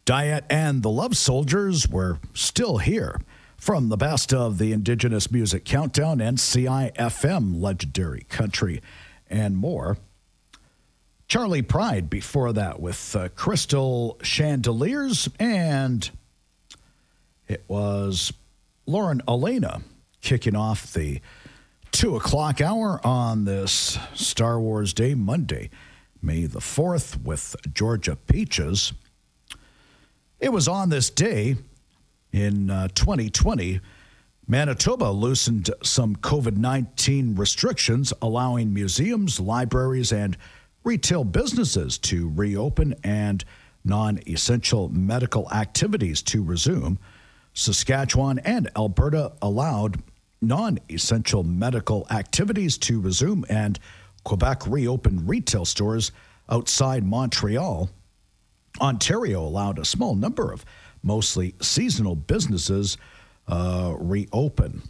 Diet and the Love Soldiers were still here. From the best of the Indigenous Music Countdown, NCI FM, Legendary Country, and more. Charlie Pride before that with Crystal Chandeliers, and it was Lauren Elena kicking off the 2 o'clock hour on this Star Wars Day, Monday, May the 4th, with Georgia Peaches. It was on this day in 2020, Manitoba loosened some COVID-19 restrictions, allowing museums, libraries, and retail businesses to reopen and non-essential medical activities to resume. Saskatchewan and Alberta allowed non-essential medical activities to resume, and Quebec reopened retail stores outside Montreal. Ontario allowed a small number of mostly seasonal businesses reopen.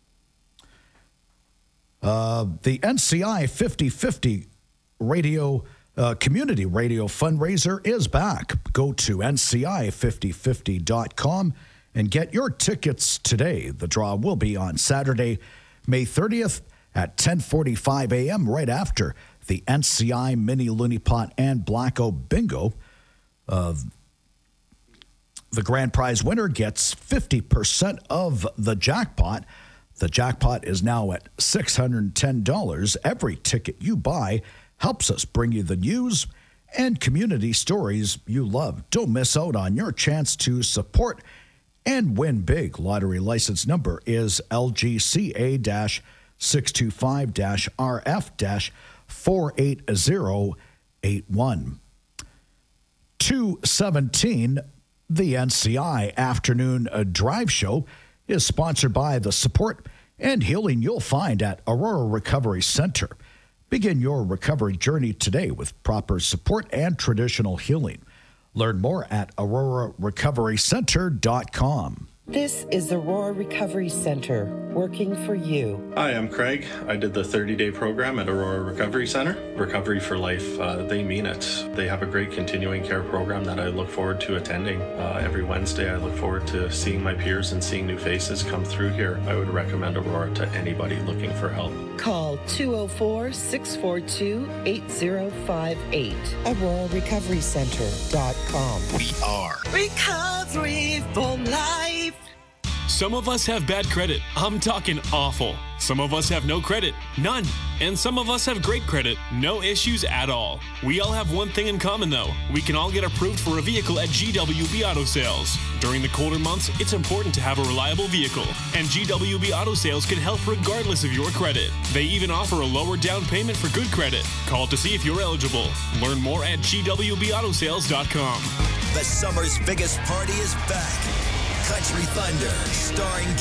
The NCI 50/50 radio community radio fundraiser is back. Go to NCI5050.com and get your tickets today. The draw will be on Saturday, May 30th at 10:45 a.m. right after the NCI Mini Looney Pot and Blacko Bingo. The grand prize winner gets 50% of the jackpot. The jackpot is now at $610. Every ticket you buy helps us bring you the news and community stories you love. Don't miss out on your chance to support and win big. Lottery license number is LGCA-625-RF-48081. 217, the NCI Afternoon Drive Show is sponsored by the support and healing you'll find at Aurora Recovery Center. Begin your recovery journey today with proper support and traditional healing. Learn more at aurorarecoverycenter.com. This is Aurora Recovery Center, working for you. Hi, I'm Craig. I did the 30-day program at Aurora Recovery Center. Recovery for life, they mean it. They have a great continuing care program that I look forward to attending. Every Wednesday, I look forward to seeing my peers and seeing new faces come through here. I would recommend Aurora to anybody looking for help. Call 204-642-8058. AuroraRecoveryCenter.com. We are Recovery for Life. Some of us have bad credit. I'm talking awful. Some of us have no credit, none. And some of us have great credit, no issues at all. We all have one thing in common though. We can all get approved for a vehicle at GWB Auto Sales. During the colder months, it's important to have a reliable vehicle. And GWB Auto Sales can help regardless of your credit. They even offer a lower down payment for good credit. Call to see if you're eligible. Learn more at GWBAutosales.com. the summer's biggest party is back. Country Thunder, starring